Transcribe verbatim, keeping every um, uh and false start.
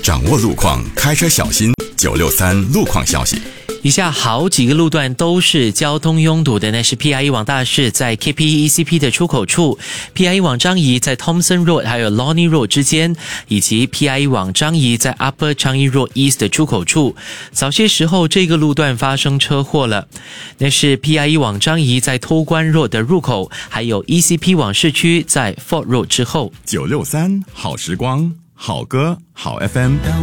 掌握路况，开车小心。九六三路况消息。 以下好几个路段都是交通拥堵的，那是 P I E 往大市在 K P E E C P 的出口处， P I E 往樟宜在 Thomson Road 还有 Lornie Road 之间，以及 P I E 往樟宜在 Upper Changi Road East 的出口处。早些时候这个路段发生车祸了，那是 P I E 往樟宜在偷关 Road 的入口，还有 E C P 往市区在 Fort Road 之后。 九六三好时光，好歌好 F M。